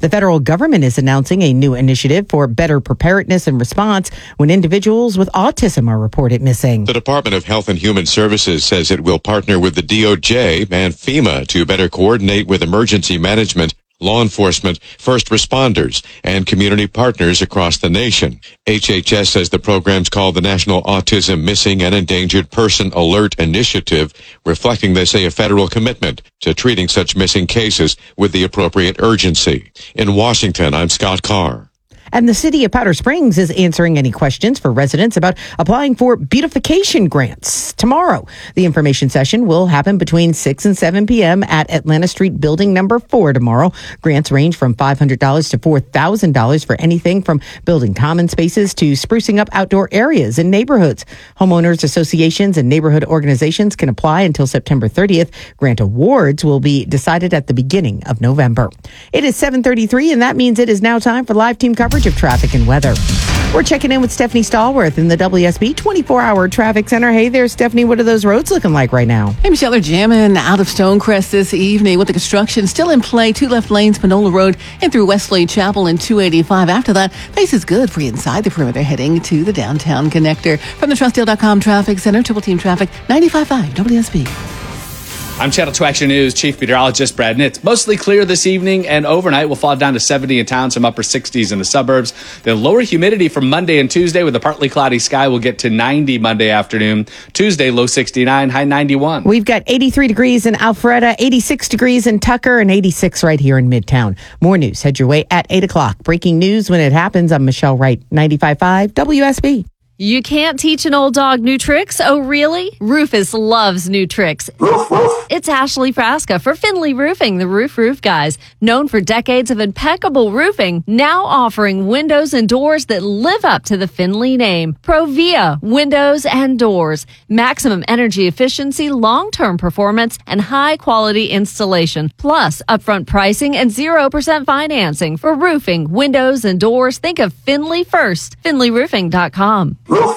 The federal government is announcing a new initiative for better preparedness and response when individuals with autism are reported missing. The Department of Health and Human Services says it will partner with the DOJ and FEMA to better coordinate with emergency management, law enforcement, first responders, and community partners across the nation. HHS says the program's called the National Autism Missing and Endangered Person Alert Initiative, reflecting, they say, a federal commitment to treating such missing cases with the appropriate urgency. In Washington, I'm Scott Carr. And the city of Powder Springs is answering any questions for residents about applying for beautification grants tomorrow. The information session will happen between 6 and 7 p.m. at Atlanta Street Building number 4 tomorrow. Grants range from $500 to $4,000 for anything from building common spaces to sprucing up outdoor areas in neighborhoods. Homeowners associations and neighborhood organizations can apply until September 30th. Grant awards will be decided at the beginning of November. It is 7:33, and that means it is now time for live team coverage of traffic and weather. We're checking in with Stephanie Stallworth in the WSB 24-hour traffic center. Hey there, Stephanie. What are those roads looking like right now? Hey, Michelle, they're jamming out of Stonecrest this evening with the construction still in play. 2 left lanes, Panola Road and through Westlake Chapel and 285. After that, pace is good for you inside the perimeter heading to the downtown connector. From the Trustdale.com Traffic Center, Triple Team Traffic, 95.5 WSB. I'm Channel 2 Action News Chief Meteorologist Brad Nitz. Mostly clear this evening and overnight. We'll fall down to 70 in town, some upper 60s in the suburbs. The lower humidity from Monday and Tuesday with a partly cloudy sky will get to 90 Monday afternoon. Tuesday, low 69, high 91. We've got 83 degrees in Alpharetta, 86 degrees in Tucker, and 86 right here in Midtown. More news head your way at 8 o'clock. Breaking news when it happens. I'm Michelle Wright, 95.5 WSB. You can't teach an old dog new tricks? Oh, really? Rufus loves new tricks. It's Ashley Frasca for Finley Roofing, the roof guys. Known for decades of impeccable roofing, now offering windows and doors that live up to the Finley name. Provia Windows and Doors. Maximum energy efficiency, long-term performance, and high-quality installation. Plus, upfront pricing and 0% financing. For roofing, windows, and doors, think of Finley first. FinleyRoofing.com.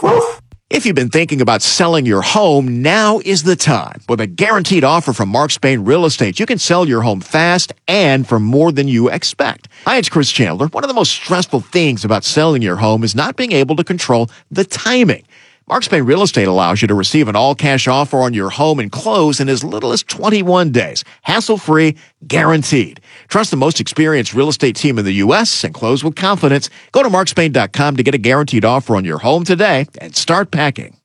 If you've been thinking about selling your home, now is the time. With a guaranteed offer from Mark Spain Real Estate, you can sell your home fast and for more than you expect. Hi, it's Chris Chandler. One of the most stressful things about selling your home is not being able to control the timing. Mark Spain Real Estate allows you to receive an all-cash offer on your home and close in as little as 21 days. Hassle-free, guaranteed. Trust the most experienced real estate team in the U.S. and close with confidence. Go to markspain.com to get a guaranteed offer on your home today and start packing.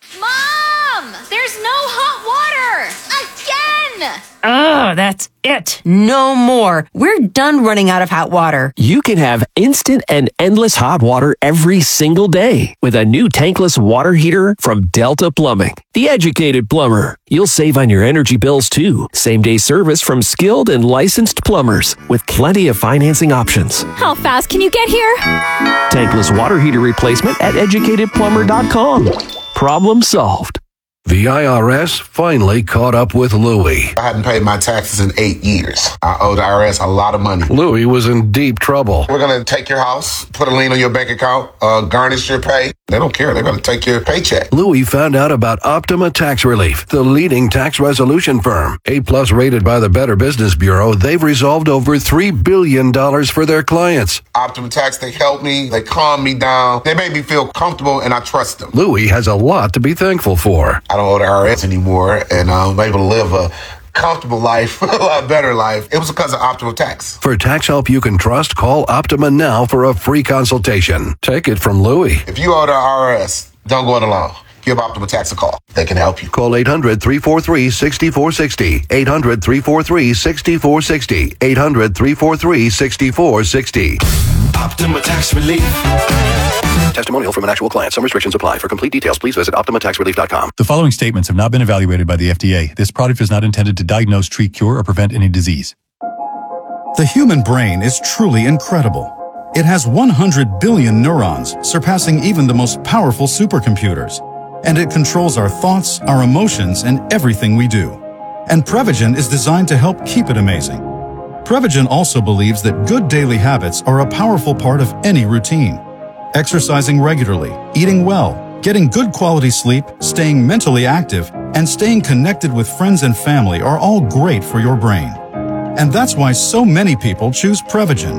Mom! There's no hot water! Again! Oh, that's it. No more. We're done running out of hot water. You can have instant and endless hot water every single day with a new tankless water heater from Delta Plumbing. The educated plumber. You'll save on your energy bills too. Same-day service from skilled and licensed plumbers with plenty of financing options. How fast can you get here? Tankless water heater replacement at educatedplumber.com. Problem solved. The IRS finally caught up with Louie. I hadn't paid my taxes in 8 years. I owe the IRS a lot of money. Louie was in deep trouble. We're going to take your house, put a lien on your bank account, garnish your pay. They don't care. They're going to take your paycheck. Louie found out about Optima Tax Relief, the leading tax resolution firm. A+ rated by the Better Business Bureau, they've resolved over $3 billion for their clients. Optima Tax, they help me. They calm me down. They make me feel comfortable, and I trust them. Louie has a lot to be thankful for. I don't owe the IRS anymore, and I'm able to live a comfortable life, a lot better life. It was because of Optima Tax. For tax help you can trust, call Optima now for a free consultation. Take it from Louie. If you owe the IRS, don't go it alone. Give Optima Tax a call. They can help you. Call 800-343-6460. 800-343-6460. 800-343-6460. Optima Tax Relief. Testimonial from an actual client. Some restrictions apply. For complete details, please visit OptimaTaxRelief.com. The following statements have not been evaluated by the FDA. This product is not intended to diagnose, treat, cure, or prevent any disease. The human brain is truly incredible. It has 100 billion neurons, surpassing even the most powerful supercomputers. And it controls our thoughts, our emotions, and everything we do. And Prevagen is designed to help keep it amazing. Prevagen also believes that good daily habits are a powerful part of any routine. Exercising regularly, eating well, getting good quality sleep, staying mentally active, and staying connected with friends and family are all great for your brain. And that's why so many people choose Prevagen.